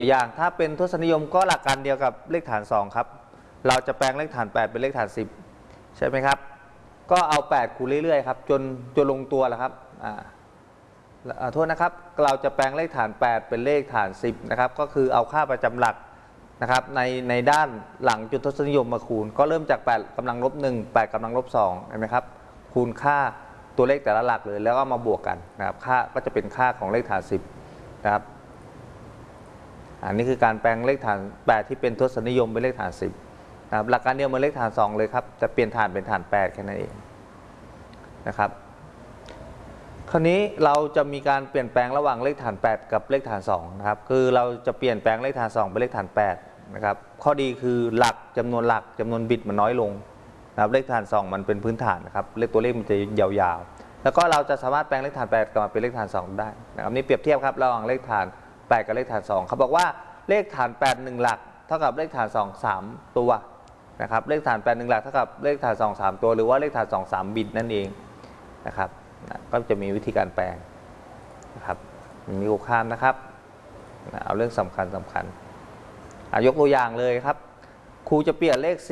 อย่างถ้าเป็นทศนิยมก็หลักการเดียวกับเลขฐาน2ครับเราจะแปลงเลขฐาน8เป็นเลขฐาน10ใช่ไหมครับก็เอา8คูณเรื่อยๆครับจนลงตัวแหละครับโทษนะครับเราจะแปลงเลขฐาน8เป็นเลขฐาน10นะครับก็คือเอาค่าประจำหลักนะครับในด้านหลังจุดทศนิยมมาคูณก็เริ่มจาก8กำลังลบ1 8กำลังลบ2เห็นไหมครับคูณค่าตัวเลขแต่ละหลักเลยแล้วก็มาบวกกันนะครับค่าก็จะเป็นค่าของเลขฐาน10นะครับอันนี้คือการแปลงเลขฐาน8ที่เป็นทศนิยมเป็นเลขฐาน10นะครับหลักการเดียวเหมือนเลขฐาน2เลยครับจะเปลี่ยนฐานเป็นฐาน8แค่นั้นเองนะครับคราวนี้เราจะมีการเปลี่ยนแปลงระหว่างเลขฐาน8กับเลขฐาน2นะครับคือเราจะเปลี่ยนแปลงเลขฐาน2เป็นเลขฐาน8นะครับข้อดีคือหลักจำนวนบิตมันน้อยลงนะครับเลขฐาน2มันเป็นพื้นฐานนะครับเลขตัวเลขมันจะยาวๆแล้วก็เราจะสามารถแปลงเลขฐาน8กลับมาเป็นเลขฐาน2ได้นะครับนี่เปรียบเทียบครับระหว่างเลขฐาน8กับเลขฐาน2เขาบอกว่าเลขฐาน8 1หลักเท่ากับเลขฐาน2 3ตัวนะครับเลขฐาน8 1หลักเท่ากับเลขฐาน2 3ตัวหรือว่าเลขฐาน2 3บิตนั่นเองนะครับก็จะมีวิธีการแปลงนะครับมีคู่ข้ามนะครับเอาเรื่องสำคัญยกตัวอย่างเลยครับครูจะเปลี่ยนเลข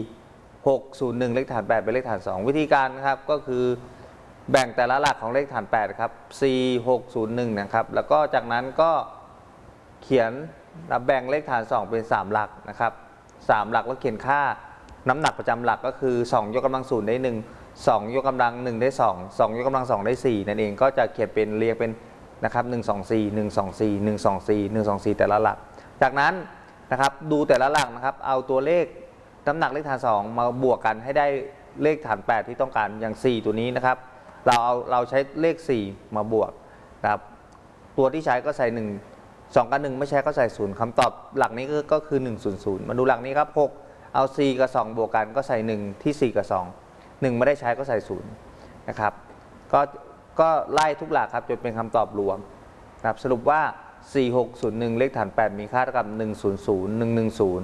4 6 0 1เลขฐาน8เป็นเลขฐาน2วิธีการนะครับก็คือแบ่งแต่ละหลักของเลขฐาน8ครับ4 6 0 1นะครับแล้วก็จากนั้นก็เขียนแบ่งเลขฐาน2เป็น3หลักนะครับ3หลักแล้วเขียนค่าน้ำหนักประจำหลักก็คือ2ยกกำลัง0ได้1 2ยกกำลัง1ได้2 2ยกกำลัง2ได้4นั่นเองก็จะเขียนเป็นเรียงเป็นนะครับ1 2 4 1 2 4 1 2 4 1 2 4แต่ละหลักจากนั้นนะครับดูแต่ละหลักนะครับเอาตัวเลขน้ำหนักเลขฐาน2มาบวกกันให้ได้เลขฐาน8ที่ต้องการอย่าง4ตัวนี้นะครับเราใช้เลข4มาบวกนะครับตัวที่ใช้ก็ใส่1 2กับ1ไม่ใช่ก็ใส่0คำตอบหลักนี้ก็คือ100มาดูหลักนี้ครับ6เอา4กับ2บวกกันก็ใส่1ที่4กับ2 1ไม่ได้ใช้ก็ใส่0นะครับก็ไล่ทุกหลักครับจนเป็นคำตอบรวมนะครับสรุปว่า4601เลขฐาน8มีค่าเท่ากับ100 110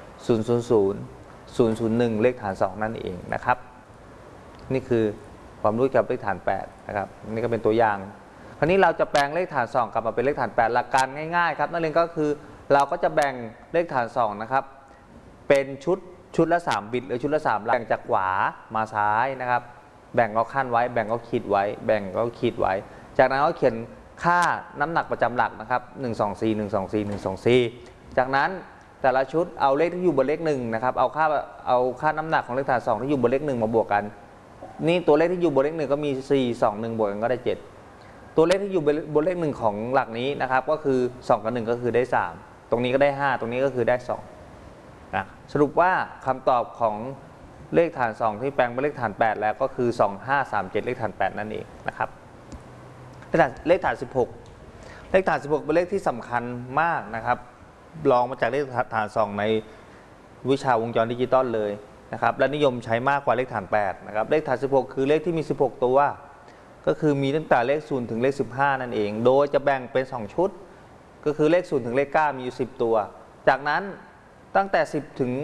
000 001เลขฐาน2นั่นเองนะครับนี่คือความรู้เกี่ยวกับเลขฐาน8นะครับนี่ก็เป็นตัวอย่างคราวนี้เราจะแปลงเลขฐาน2กลับมาเป็นเลขฐาน8หลักการง่ายๆครับนั่นเองก็คือเราก็จะแบ่งเลขฐาน2นะครับเป็นชุดละ3บิตหรือชุดละ3หลักแบ่งจากขวามาซ้ายนะครับแบ่งก็ขั้นไว้แบ่งก็ขีดไว้แบ่งก็ขีดไว้จากนั้นก็เขียนค่าน้ำหนักประจำหลักนะครับ124 124 124จากนั้นแต่ละชุดเอาเลขที่อยู่บนเลข1นะครับเอาค่าน้ำหนักของเลขฐาน2ที่อยู่บนเลข1มาบวกกันนี่ตัวเลขที่อยู่บนเลข1ก็มี4 2 1บวกกันก็ได้7ตัวเลขที่อยู่บนเลข1ของหลักนี้นะครับก็คือ2กับ1ก็คือได้3ตรงนี้ก็ได้5ตรงนี้ก็คือได้2นะสรุปว่าคำตอบของเลขฐาน2ที่แปลงเป็นเลขฐาน8แล้วก็คือ2537เลขฐาน8นั่นเองนะครับเลขฐาน16เลขฐาน16เป็นเลขที่สำคัญมากนะครับลองมาจากเลขฐาน2ในวิชาวงจรดิจิตอลเลยนะครับและนิยมใช้มากกว่าเลขฐาน8นะครับเลขฐาน16คือเลขที่มี16ตัวก็คือมีตั้งแต่เลข0ถึงเลข15นั่นเองโดยจะแบ่งเป็น2ชุดก็คือเลข0ถึงเลข9มีอยู่10ตัวจากนั้นตั้งแต่10ถึง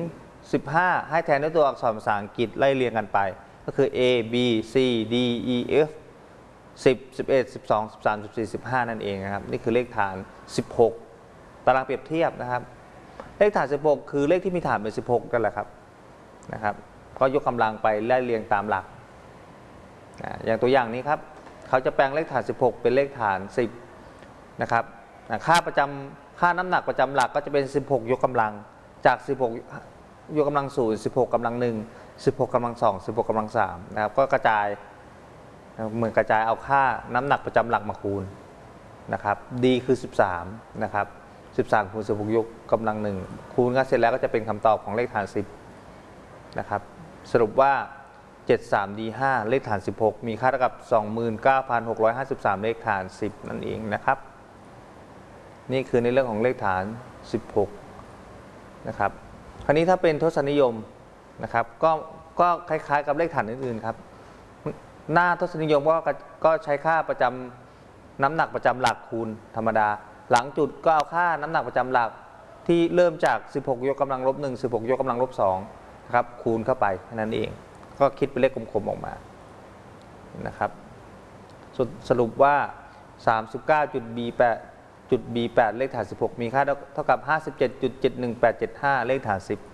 15ให้แทนด้วยตัวอักษรภาษาอังกฤษไล่เรียงกันไปก็คือ A B C D E F 10 11 12 13 14 15นั่นเองนะครับนี่คือเลขฐาน16ตารางเปรียบเทียบนะครับเลขฐาน16คือเลขที่มีฐานเป็น16กันแหละครับนะครับก็ยกกำลังไปไล่เรียงตามหลักอย่างตัวอย่างนี้ครับเขาจะแปลงเลขฐาน16เป็นเลขฐาน10นะครับค่าน้ำหนักประจำหลักก็จะเป็น16ยกกำลังจาก16ยกกำลัง0 16กำลัง1 16กำลัง2 16กำลัง3นะครับก็กระจายเหมือนกระจายเอาค่าน้ำหนักประจำหลักมาคูณนะครับ D คือ13นะครับ13คูณ16ยกกำลัง1คูณกันเสร็จแล้วก็จะเป็นคำตอบของเลขฐาน10นะครับสรุปว่า73D5 เลขฐาน16มีค่าเท่ากับ 29,653 เลขฐาน10นั่นเองนะครับนี่คือในเรื่องของเลขฐาน16นะครับคราวนี้ถ้าเป็นทศนิยมนะครับก็คล้ายๆกับเลขฐานอื่นๆครับหน้าทศนิยมก็ใช้ค่าประจำน้ำหนักประจำหลักคูณธรรมดาหลังจุดก็เอาค่าน้ำหนักประจำหลักที่เริ่มจาก16ยกกำลังลบ1 16ยกกำลังลบ2นะครับคูณเข้าไปนั่นเองก็คิดเป็นเลขกลมๆออกมานะครับสรุปว่า 39.B8 จุด B8 เลขฐาน 16 มีค่าเท่ากับ 57.71875 เลขฐาน 10